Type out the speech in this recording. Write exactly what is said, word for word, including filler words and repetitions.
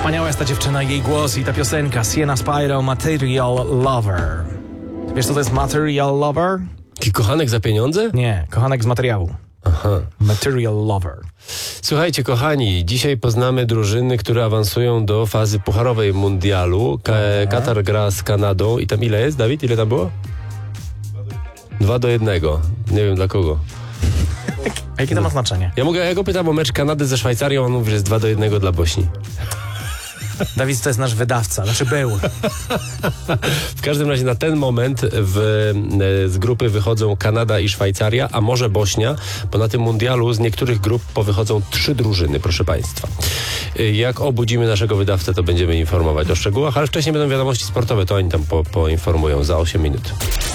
Wspaniała jest ta dziewczyna, jej głos i ta piosenka. Sienna Spyro, Material Lover. Wiesz, co to jest Material Lover? Taki kochanek za pieniądze? Nie, kochanek z materiału. Aha. Material Lover. Słuchajcie, kochani, dzisiaj poznamy drużyny, które awansują do fazy pucharowej mundialu. Ka- Katar gra z Kanadą i tam ile jest, Dawid? Ile tam było? Dwa do jednego. Nie wiem dla kogo. A jakie to ma znaczenie? Ja mogę, ja go pytam o mecz Kanady ze Szwajcarią, on mówi, że jest dwa do jednego dla Bośni. Dawid to jest nasz wydawca, znaczy był. W każdym razie na ten moment w, z grupy wychodzą Kanada i Szwajcaria, a może Bośnia, bo na tym mundialu z niektórych grup powychodzą trzy drużyny, proszę Państwa. Jak obudzimy naszego wydawcę, to będziemy informować o szczegółach, ale wcześniej będą wiadomości sportowe, to oni tam po, poinformują za osiem minut.